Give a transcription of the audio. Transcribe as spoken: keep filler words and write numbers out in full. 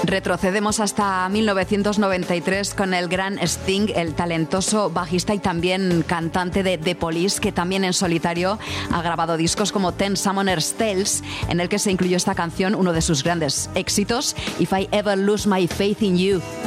Retrocedemos hasta mil novecientos noventa y tres con el gran Sting, el talentoso bajista y también cantante de The Police, que también en solitario ha grabado discos como Ten Summoner's Tales, en el que se incluyó esta canción, uno de sus grandes éxitos, If I Ever Lose My Faith in You.